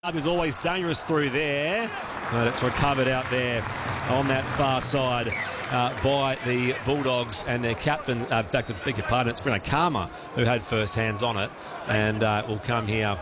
Is always dangerous through there, but it's recovered out there on that far side by the Bulldogs and their captain. In fact, I beg your pardon, it's Breno Karma who had first hands on it, and will come here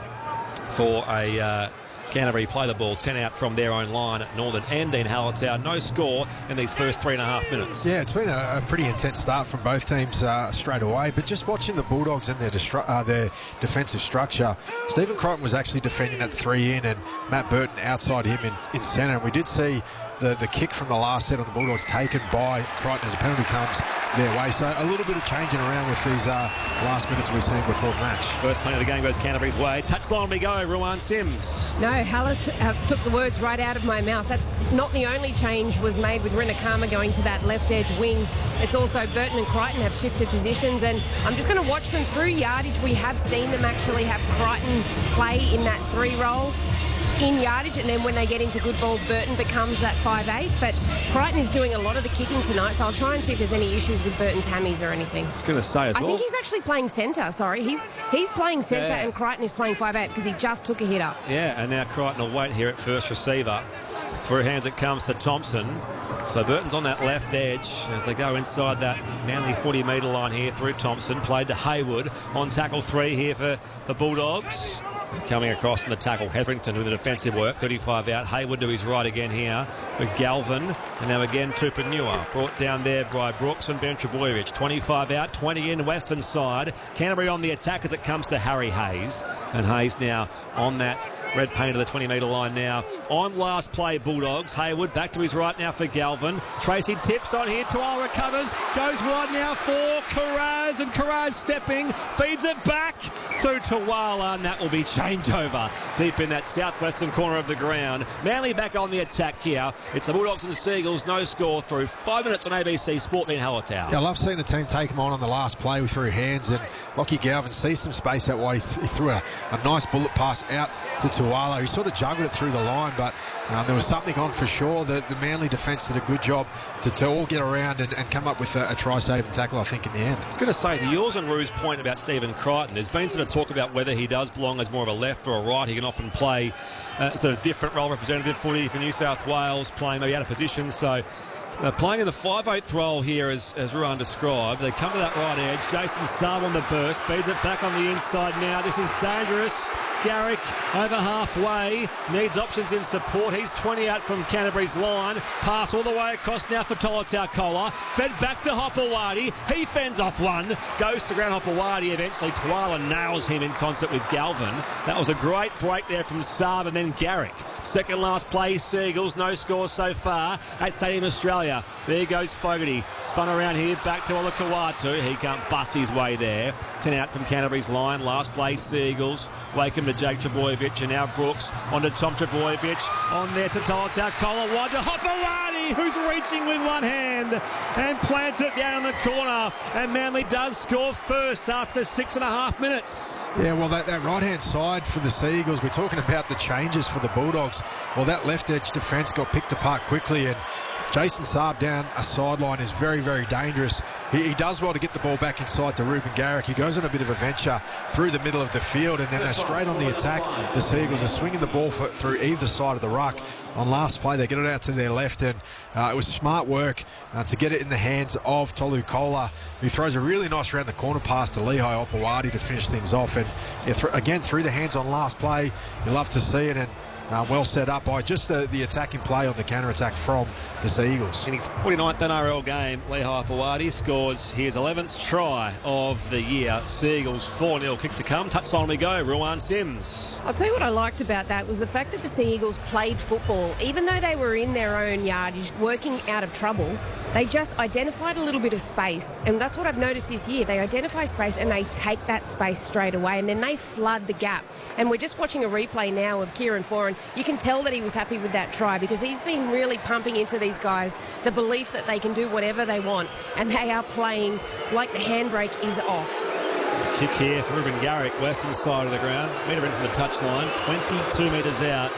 for a Canterbury play the ball 10 out from their own line at Northern and Dean Hallertau. No score in these first 3.5 minutes. Yeah, it's been a pretty intense start from both teams straight away, but just watching the Bulldogs and their defensive structure, Stephen Crichton was actually defending at 3 in and Matt Burton outside him in centre, and we did see the kick from the last set on the Bulldogs taken by Crichton as a penalty comes their way. So a little bit of changing around with these last minutes we've seen before the match. First play of the game goes Canterbury's way. Touchline we go, Ruan Sims. No, Haller took the words right out of my mouth. That's not the only change was made with Breno Karma going to that left edge wing. It's also Burton and Crichton have shifted positions, and I'm just going to watch them through yardage. We have seen them actually have Crichton play in that 3 role in yardage, and then when they get into good ball, Burton becomes that 5'8", but Crichton is doing a lot of the kicking tonight, so I'll try and see if there's any issues with Burton's hammies or anything. I was going to say as well. I think he's actually playing centre, sorry. He's playing centre, and Crichton is playing 5'8", because he just took a hit up. Yeah, and now Crichton will wait here at first receiver. For hands it comes to Thompson. So Burton's on that left edge as they go inside that Manly 40-metre line here through Thompson. Played to Hayward on tackle 3 here for the Bulldogs. Coming across in the tackle, Hetherington with the defensive work, 35 out. Hayward to his right again here with Galvin. And now again Tupanua. Brought down there by Brooks and Ben Trebojevic. 25 out, 20 in, western side. Canterbury on the attack as it comes to Harry Hayes. And Hayes now on that red paint of the 20-metre line now. On last play, Bulldogs. Hayward back to his right now for Galvin. Tracy tips on here. Tual recovers. Goes wide now for Carraz. And Carraz stepping. Feeds it back to Tuala. And that will be changeover deep in that southwestern corner of the ground. Manly back on the attack here. It's the Bulldogs and the Seagulls. No score through 5 minutes on ABC Sport being Hallertau. Yeah, I love seeing the team take him on the last play through hands. And Lockie Galvin sees some space that way. He threw a nice bullet pass out to Tuala. He sort of juggled it through the line, but there was something on for sure. The Manly defence did a good job to all get around and come up with a try-saving tackle, I think, in the end. I was going to say, to yours and Rue's point about Stephen Crichton, there's been sort of talk about whether he does belong as more of a left or a right. He can often play sort of different role, representative footy for New South Wales, playing maybe out of position. So playing in the 5/8 role here, as Ruan described. They come to that right edge. Jason Saab on the burst, feeds it back on the inside now. This is dangerous. Garrick over halfway, needs options in support. He's 20 out from Canterbury's line. Pass all the way across now for Tolutau. Fed back to Hopewadi. He fends off one. Goes to ground Hopewadi. Eventually Tuala nails him in concert with Galvin. That was a great break there from Saab and then Garrick. Second last play, Seagulls. No score so far at Stadium Australia. There goes Fogarty. Spun around here back to Olakau'atu. He can't bust his way there. 10 out from Canterbury's line. Last play, Seagulls. Wakeham to Jake Trebojevic, and now Brooks onto Tom Trebojevic. On there to Tolutau. Wide to Hopewadi, who's reaching with one hand and plants it down in the corner. And Manly does score first after 6.5 minutes. Yeah, well, that right-hand side for the Seagulls, we're talking about the changes for the Bulldogs. Well, that left edge defence got picked apart quickly, and Jason Saab down a sideline is very, very dangerous. He does well to get the ball back inside to Ruben Garrick. He goes on a bit of a venture through the middle of the field, and then straight on the attack, the Seagulls are swinging the ball through either side of the ruck. On last play, they get it out to their left, and it was smart work to get it in the hands of Tolu Kola, who throws a really nice round the corner pass to Lehigh Opawadi to finish things off. And again, through the hands on last play, you love to see it, and well set up by just the attacking play on the counter-attack from the Seagulls. In his 49th NRL game, Lehigh Opawadi scores his 11th try of the year. Seagulls 4-0, kick to come. Touchline we go, Ruan Sims. I'll tell you what I liked about that was the fact that the Seagulls played football. Even though they were in their own yardage, working out of trouble, they just identified a little bit of space. And that's what I've noticed this year. They identify space and they take that space straight away, and then they flood the gap. And we're just watching a replay now of Kieran Foran. You can tell that he was happy with that try because he's been really pumping into these guys the belief that they can do whatever they want, and they are playing like the handbrake is off. Kick here for Ruben Garrick, western side of the ground. Metre in from the touchline, 22 metres out.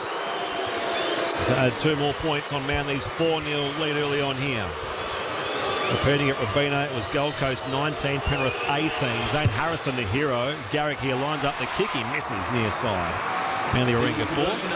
To add 2 more points on Manly's 4-0 lead early on here. Repeating it, Robina, it was Gold Coast 19, Penrith 18. Zane Harrison, the hero. Garrick here lines up the kick. He misses near side. Manly Warringah 4.